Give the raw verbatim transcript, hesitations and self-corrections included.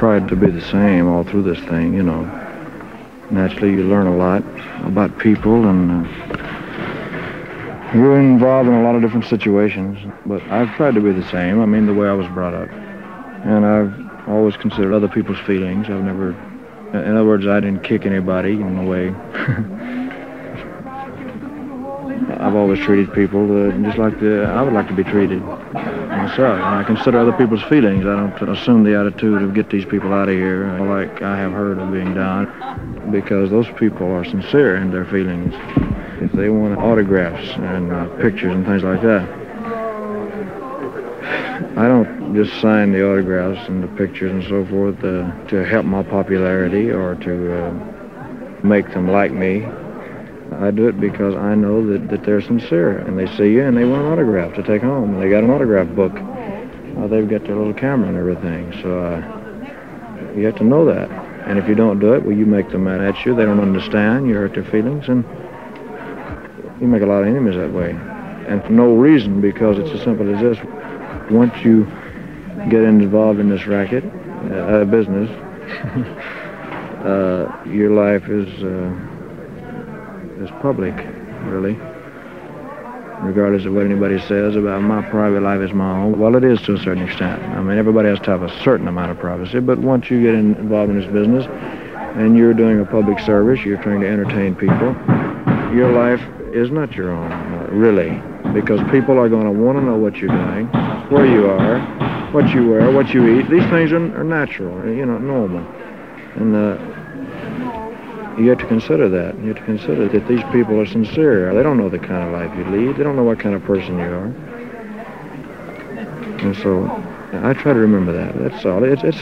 tried to be the same all through this thing, you know. Naturally, you learn a lot about people, and uh, you're involved in a lot of different situations. But I've tried to be the same, I mean, the way I was brought up. And I've always considered other people's feelings. I've never, in other words, I didn't kick anybody in a way. I've always treated people uh, just like the, I would like to be treated myself. And I consider other people's feelings. I don't assume the attitude of get these people out of here like I have heard of being done, because those people are sincere in their feelings. If they want autographs and uh, pictures and things like that, I don't just sign the autographs and the pictures and so forth uh, to help my popularity or to uh, make them like me. I do it because I know that, that they're sincere, and they see you and they want an autograph to take home. And they got an autograph book. Uh, they've got their little camera and everything, so uh, you have to know that. And if you don't do it, well, you make them mad at you. They don't understand. You hurt their feelings, and you make a lot of enemies that way. And for no reason, because it's as simple as this. Once you get involved in this racket, uh, business, uh, your life is uh, is public, really. Regardless of what anybody says about my private life is my own. Well, it is to a certain extent. I mean, everybody has to have a certain amount of privacy, but once you get in, involved in this business and you're doing a public service, you're trying to entertain people, your life is not your own, uh, really, because people are going to want to know what you're doing, where you are, what you wear, what you eat. These things are, are natural, you know, normal. And uh, you have to consider that. You have to consider that these people are sincere. They don't know the kind of life you lead. They don't know what kind of person you are. And so I try to remember that. That's all. It's, it's